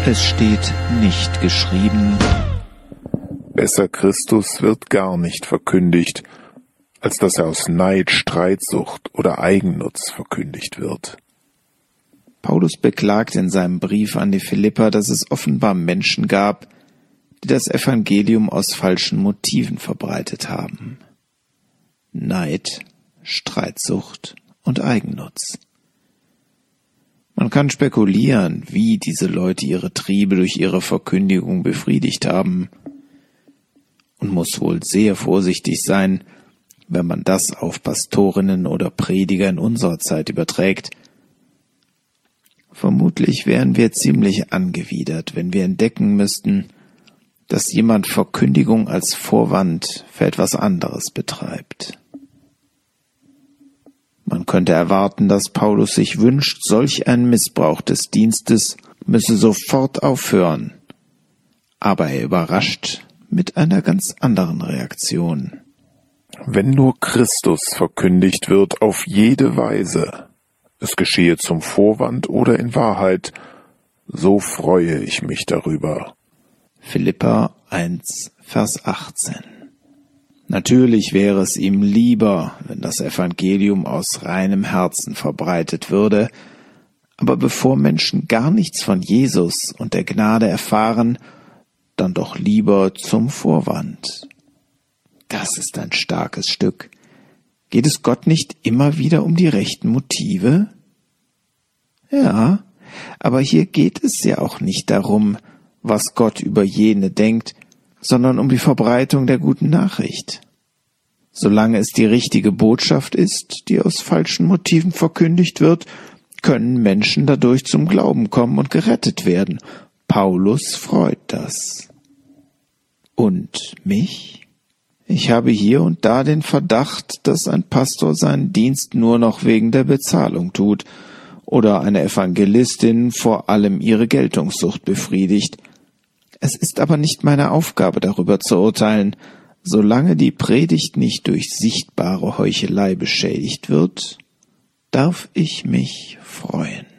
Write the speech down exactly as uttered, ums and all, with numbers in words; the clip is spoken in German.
Es steht nicht geschrieben: Besser Christus wird gar nicht verkündigt, als dass er aus Neid, Streitsucht oder Eigennutz verkündigt wird. Paulus beklagt in seinem Brief an die Philipper, dass es offenbar Menschen gab, die das Evangelium aus falschen Motiven verbreitet haben. Neid, Streitsucht und Eigennutz. Man kann spekulieren, wie diese Leute ihre Triebe durch ihre Verkündigung befriedigt haben, und muss wohl sehr vorsichtig sein, wenn man das auf Pastorinnen oder Prediger in unserer Zeit überträgt. Vermutlich wären wir ziemlich angewidert, wenn wir entdecken müssten, dass jemand Verkündigung als Vorwand für etwas anderes betreibt. Man könnte erwarten, dass Paulus sich wünscht, solch ein Missbrauch des Dienstes müsse sofort aufhören. Aber er überrascht mit einer ganz anderen Reaktion. Wenn nur Christus verkündigt wird auf jede Weise, es geschehe zum Vorwand oder in Wahrheit, so freue ich mich darüber. Philipper eins, Vers achtzehn. Natürlich wäre es ihm lieber, wenn das Evangelium aus reinem Herzen verbreitet würde, aber bevor Menschen gar nichts von Jesus und der Gnade erfahren, dann doch lieber zum Vorwand. Das ist ein starkes Stück. Geht es Gott nicht immer wieder um die rechten Motive? Ja, aber hier geht es ja auch nicht darum, was Gott über jene denkt, sondern um die Verbreitung der guten Nachricht. Solange es die richtige Botschaft ist, die aus falschen Motiven verkündigt wird, können Menschen dadurch zum Glauben kommen und gerettet werden. Paulus freut das. Und mich? Ich habe hier und da den Verdacht, dass ein Pastor seinen Dienst nur noch wegen der Bezahlung tut oder eine Evangelistin vor allem ihre Geltungssucht befriedigt. Es ist aber nicht meine Aufgabe, darüber zu urteilen. Solange die Predigt nicht durch sichtbare Heuchelei beschädigt wird, darf ich mich freuen.